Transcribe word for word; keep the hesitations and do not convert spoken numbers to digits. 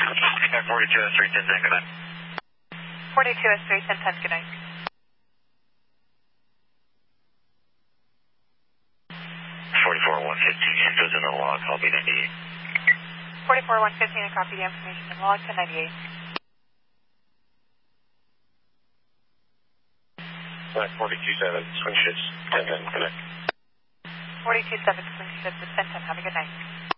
forty-two S three ten ten, good night. forty-two S three ten ten, good night. forty-four one fifteen, infos in the log, copy ninety-eight. forty-four one fifteen, and copy the information in log to ninety-eight. forty-two seven, swing shifts, ten ten, good night. forty-two seven, swing shift to ten ten, have a good night.